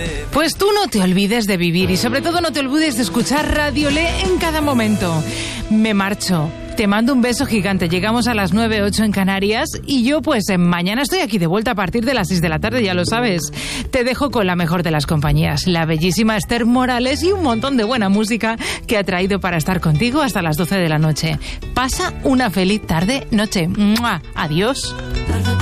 Pues tú no te olvides de vivir y sobre todo no te olvides de escuchar Radio Le en cada momento. Me marcho. Te mando un beso gigante. Llegamos a las 9:08 en Canarias y yo pues mañana estoy aquí de vuelta a partir de las 6 de la tarde, ya lo sabes. Te dejo con la mejor de las compañías, la bellísima Esther Morales y un montón de buena música que ha traído para estar contigo hasta las 12 de la noche. Pasa una feliz tarde, noche. ¡Mua! Adiós.